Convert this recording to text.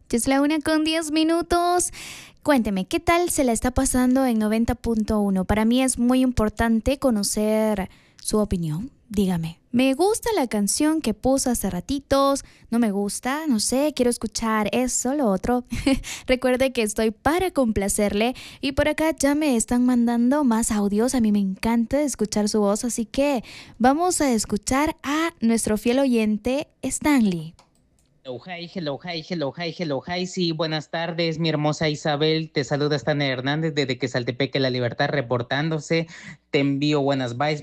Ya es la 1:10. Cuénteme, ¿qué tal se la está pasando en 90.1? Para mí es muy importante conocer su opinión. Dígame, ¿me gusta la canción que puso hace ratitos? ¿No me gusta? No sé, quiero escuchar eso, lo otro. Recuerde que estoy para complacerle y por acá ya me están mandando más audios. A mí me encanta escuchar su voz, así que vamos a escuchar a nuestro fiel oyente Stanley. Hello, hi, hello, hi, hello, hi, hello, hi. Sí, buenas tardes, mi hermosa Isabel. Te saluda Stanley Hernández desde Quesaltepeque, La Libertad, reportándose. Te envío buenas vibes.